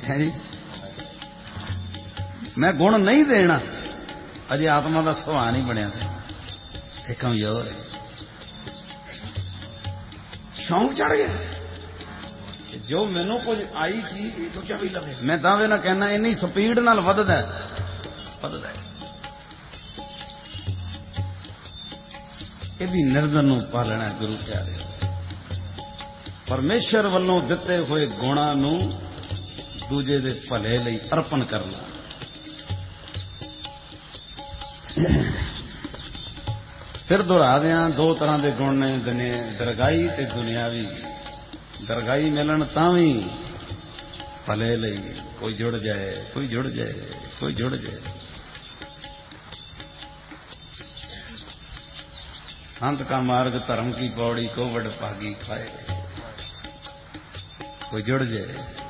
है जी मैं गुण नहीं देना अजे आत्मा का सुभाव नहीं बनया थे कमजोर शौक चढ़ गया जो मैनू कुछ आई चीज सोचा भी लगे मैं दावे ना कहना इन्नी स्पीड नाल वधदा ये भी निर्धन नूं पालना गुरु प्यारे परमेश्वर वालों दिते हुए गुणां नूं दूजे दे भले लई अर्पण करना फिर दोहरा दियां दो तरह के गुण ने दरगाई ते दुनियावी दरगाई मिलन तावी भले लई कोई जुड़ जाए कोई जुड़ जाए कोई जुड़ जाए संत का मार्ग धर्म की पौड़ी को वड भागी खाए कोई जुड़ जाए